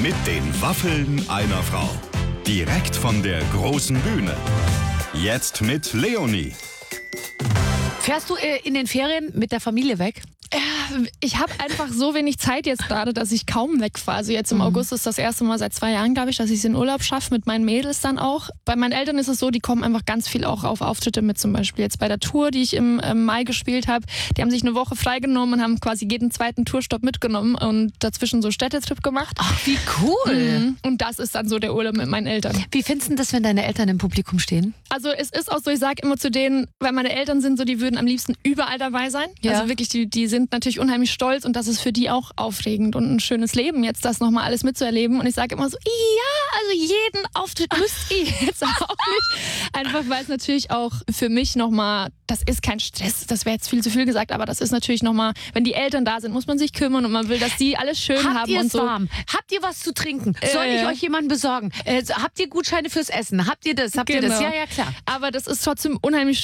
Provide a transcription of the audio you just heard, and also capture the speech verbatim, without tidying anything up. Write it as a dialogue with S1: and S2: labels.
S1: Mit den Waffeln einer Frau. Direkt von der großen Bühne. Jetzt mit Leonie.
S2: Fährst du äh, in den Ferien mit der Familie weg?
S3: Ich habe einfach so wenig Zeit jetzt gerade, dass ich kaum wegfahre. Also jetzt im
S2: Mhm.
S3: August ist das erste Mal seit zwei Jahren, glaube ich, dass ich es in Urlaub schaffe, mit meinen Mädels dann auch. Bei meinen Eltern ist es so, die kommen einfach ganz viel auch auf Auftritte mit, zum Beispiel jetzt bei der Tour, die ich im äh, Mai gespielt habe. Die haben sich eine Woche freigenommen und haben quasi jeden zweiten Tourstopp mitgenommen und dazwischen so Städtetrip gemacht.
S2: Ach, wie cool.
S3: Mhm. Und das ist dann so der Urlaub mit meinen Eltern.
S2: Wie findest du das, wenn deine Eltern im Publikum stehen?
S3: Also es ist auch so, ich sage immer zu denen, weil meine Eltern sind so, die würden am liebsten überall dabei sein.
S2: Ja.
S3: Also wirklich, die, die sind natürlich unheimlich stolz und das ist für die auch aufregend und ein schönes Leben, jetzt das nochmal alles mitzuerleben. Und ich sage immer so, ja, also jeden Auftritt müsst ihr jetzt auch nicht. Einfach weil es natürlich auch für mich nochmal, das ist kein Stress, das wäre jetzt viel zu viel gesagt, aber das ist natürlich nochmal, wenn die Eltern da sind, muss man sich kümmern und man will, dass die alles schön
S2: Habt
S3: haben
S2: ihr
S3: und
S2: es
S3: so.
S2: warm? Habt ihr was zu trinken? Soll
S3: Äh,
S2: ich euch jemanden besorgen? Äh, habt ihr Gutscheine fürs Essen? Habt ihr das? Habt ihr das?
S3: Genau.
S2: Ja, ja, klar.
S3: Aber das ist trotzdem unheimlich